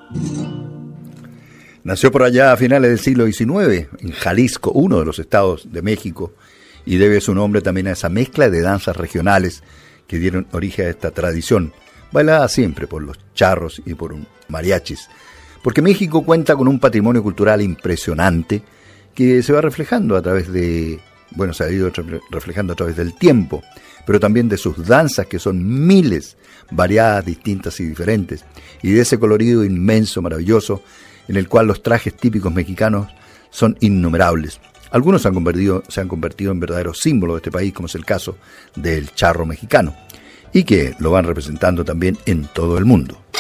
Nació por allá a finales del siglo XIX, en Jalisco, uno de los estados de México, y debe su nombre también a esa mezcla de danzas regionales que dieron origen a esta tradición, bailada siempre por los charros y por mariachis, porque México cuenta con un patrimonio cultural impresionante que se va reflejando a través de, bueno, se ha ido reflejando a través del tiempo, pero también de sus danzas, que son miles, variadas, distintas y diferentes, y de ese colorido inmenso, maravilloso, en el cual los trajes típicos mexicanos son innumerables. Algunos se han convertido en verdaderos símbolos de este país, como es el caso del charro mexicano, y que lo van representando también en todo el mundo.